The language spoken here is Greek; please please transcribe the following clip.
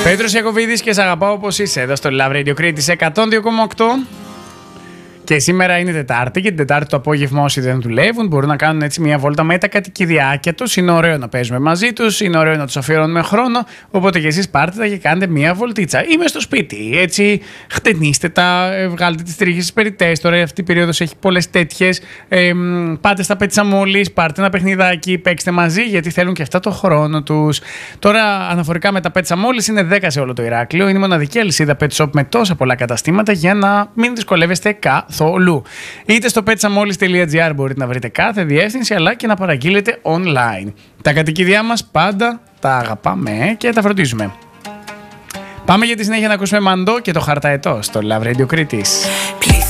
Πέτρος Ιακωβίδης και σ' αγαπάω όπως είσαι εδώ στο Love Radio Crete 102,8. Και σήμερα είναι Τετάρτη και την Τετάρτη το απόγευμα όσοι δεν δουλεύουν μπορούν να κάνουν έτσι μια βόλτα με τα κατοικιδιάκια τους. Είναι ωραίο να παίζουμε μαζί τους, είναι ωραίο να τους αφιερώνουμε χρόνο. Οπότε και εσείς πάρτε τα και κάντε μια βολτίτσα. Είμαι στο σπίτι, έτσι χτενίστε τα, βγάλτε τις τρίχες στις περιττές. Τώρα αυτή η περίοδος έχει πολλές τέτοιες. Πάτε στα πέτσα μόλις, πάρτε ένα παιχνιδάκι, παίξτε μαζί γιατί θέλουν και αυτά το χρόνο τους. Τώρα αναφορικά με τα πέτσα μόλις είναι 10 σε όλο το Ηράκλειο. Είναι μοναδική αλυσίδα pet shop με τόσα πολλά καταστήματα για να μην δυσκολεύεστε καθόλου. Είτε στο petsamollis.gr μπορείτε να βρείτε κάθε διεύθυνση αλλά και να παραγγείλετε online. Τα κατοικίδια μας πάντα τα αγαπάμε και τα φροντίζουμε. Πάμε για τη συνέχεια να ακούσουμε Μαντό και το Χαρταετό στο Love Radio Crete.